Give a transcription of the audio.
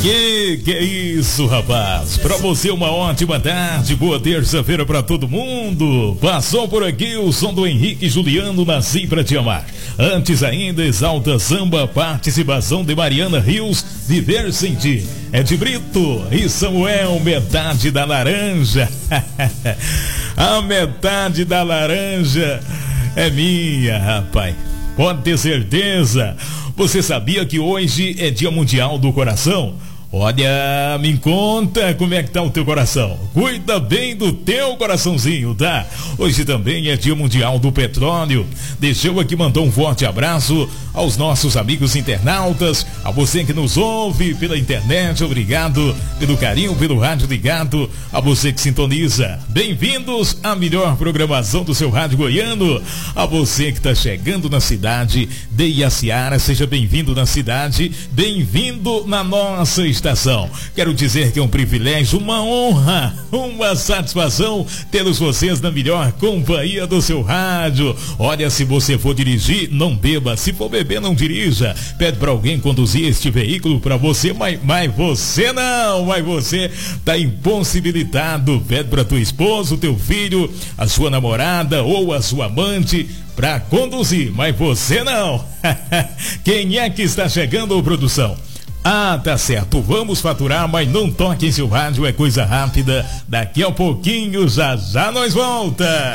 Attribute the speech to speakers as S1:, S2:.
S1: Que é isso, rapaz? Pra você uma ótima tarde, boa terça-feira pra todo mundo. Passou por aqui o som do Henrique Juliano, Nasci Pra Te Amar. Antes ainda, Exalta Samba, participação de Mariana Rios, Viver Sem Ti. Ed Brito e Samuel, Metade da Laranja. A metade da laranja é minha, rapaz. Pode ter certeza. Você sabia que hoje é Dia Mundial do Coração? Olha, me conta como é que tá o teu coração. Cuida bem do teu coraçãozinho, tá? Hoje também é Dia Mundial do Petróleo. Deixa eu aqui mandar um forte abraço aos nossos amigos internautas, a você que nos ouve pela internet, obrigado pelo carinho, pelo rádio ligado, a você que sintoniza. Bem-vindos à melhor programação do seu rádio goiano. A você que está chegando na cidade de Iaciara, seja bem-vindo na cidade, bem-vindo na nossa estação. Quero dizer que é um privilégio, uma honra, uma satisfação tê-los vocês na melhor companhia do seu rádio. Olha, se você for dirigir, não beba. Se for beber, não dirija. Pede para alguém conduzir este veículo para você, mas você não, mas você tá impossibilitado. Pede para tua esposa, o teu filho, a sua namorada ou a sua amante para conduzir, mas você não. Quem é que está chegando, produção? Ah, tá certo, vamos faturar, mas não toque em seu rádio, é coisa rápida. Daqui a pouquinho, já nós volta.